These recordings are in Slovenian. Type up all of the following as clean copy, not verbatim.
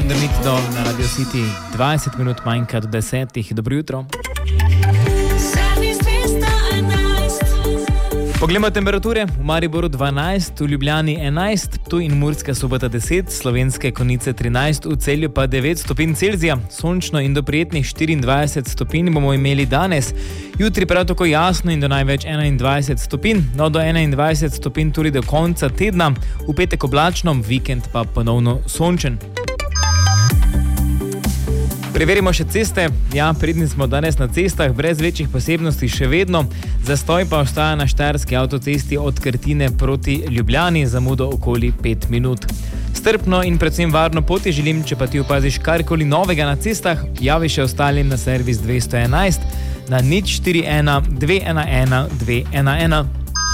Drnito na Radio City, 20 minut manjka do 10. Dobro jutro. Poglejmo temperature. V Mariboru 12, v Ljubljani 11, Ptuj in Murska Sobota 10, Slovenske Konjice 13, v Celju pa 9 stopinj Celzija. Sončno in do prijetnih 24 stopinj bomo imeli danes. Jutri prav tako jasno in do največ 21 stopinj, no do 21 stopinj tudi do konca tedna. V petek oblačno, vikend pa ponovno sončen. Preverimo še ceste. Ja, pridni smo danes na cestah, brez večjih posebnosti še vedno. Zastoj pa ostaja na štajerski avtocesti od Krtine proti Ljubljani, zamudo okoli 5 minut. Strpno in predvsem varno poti želim, če pa ti opaziš karkoli novega na cestah, javi še ostalim na servis 211 na 041 211 211.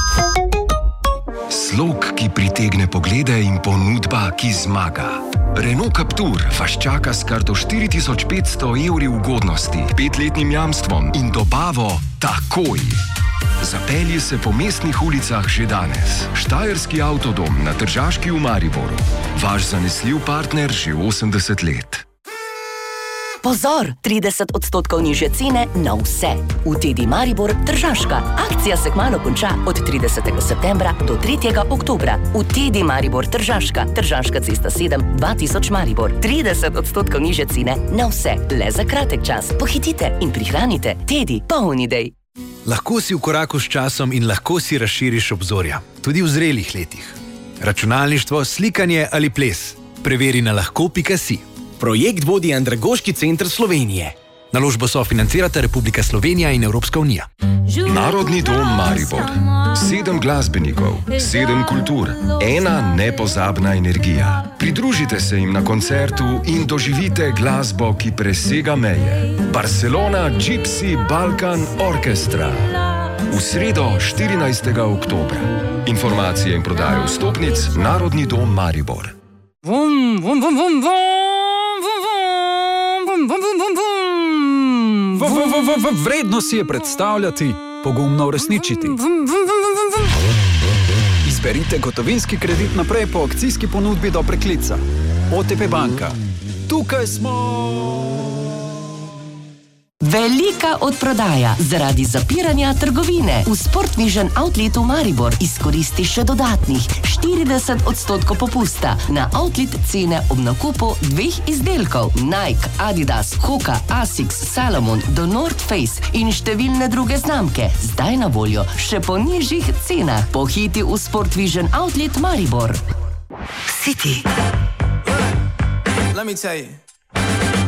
Slog, ki pritegne poglede in ponudba, ki zmaga. Renault Captur vas čaka s kar do 4500 evri ugodnosti, 5-letnim jamstvom in dobavo takoj. Zapelji se po mestnih ulicah že danes. Štajerski avtodom na Tržaški v Mariboru. Vaš zanesljiv partner že 80 let. Pozor, 30% nižje cene na vse. V Tedi Maribor Tržaška. Akcija se kmalu konča od 30. septembra do 3. oktobra. V Tedi Maribor Tržaška. Tržaška cesta 7, 2000 Maribor. 30% nižje cene na vse. Le za kratek čas. Pohitite in prihranite. Tedi, poln idej. Lahko si v koraku s časom in lahko si razširiš obzorja. Tudi v zrelih letih. Računalništvo, slikanje ali ples. Preveri na lahko.si. Projekt vodi Andragoški center Slovenije. Naložbo sofinancirata Republika Slovenija in Evropska unija. Narodni dom Maribor. 7 glasbenikov, 7 kultur, 1 nepozabna energija. Pridružite se jim na koncertu in doživite glasbo, ki presega meje. Barcelona Gypsy Balkan Orchestra. V sredo 14. oktobra. Informacije in prodajo vstopnic Narodni dom Maribor. Vum, vum, vum, vum, vum. Vredno si je predstavljati, pogumno uresničiti. Izberite gotovinski kredit naprej po akcijski ponudbi do preklica. OTP banka. Tukaj smo! Velika odprodaja zaradi zapiranja trgovine. V Sport Vision Outletu Maribor izkoristi še dodatnih 40% popusta na outlet cene ob nakupu 2 izdelkov. Nike, Adidas, Hoka, Asics, Salomon, do North Face in številne druge znamke. Zdaj na voljo še po nižjih cenah. Pohiti v Sport Vision Outlet Maribor. City. Let me tell you.